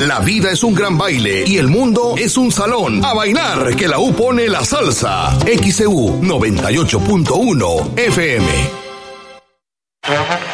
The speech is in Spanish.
La vida es un gran baile y el mundo es un salón. A bailar, que la U pone la salsa. XEU 98.1 FM.